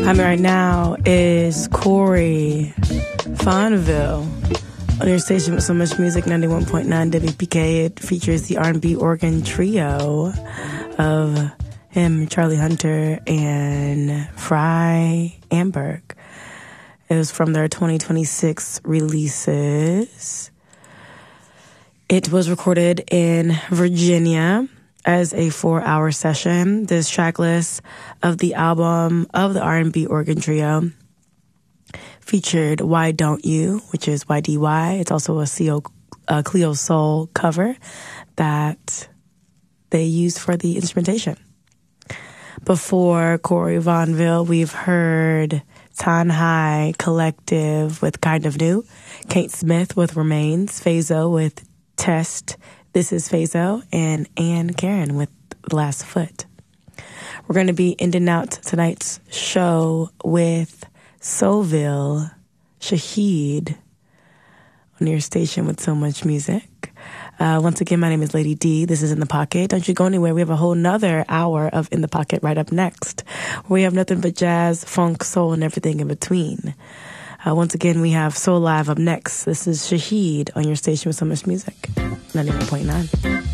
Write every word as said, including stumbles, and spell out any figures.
Coming right now is Corey Fonville on your station with so much music, ninety-one point nine W P K. It features the R and B organ trio of him, Charlie Hunter, and Fry Amberg. It was from their twenty twenty-six releases. It was recorded in Virginia as a four-hour session. This track list of the album of the R and B organ trio featured Why Don't You, which is Y D Y. It's also a C O, uh, Cleo Soul cover that they used for the instrumentation. Before Corey Vonville, we've heard Tan High Collective with Kind of New, Kate Smith with Remains, Fazo with Test, This Is Fazo, and Ann Karen with Last Foot. We're going to be ending out tonight's show with Soulville Shaheed on your station with so much music. Uh, once again, my name is Lady D. This is In the Pocket. Don't you go anywhere. We have a whole nother hour of In the Pocket right up next. We have nothing but jazz, funk, soul, and everything in between. Uh, once again, we have Soul Live up next. This is Shaheed on your station with so much music. ninety-one point nine.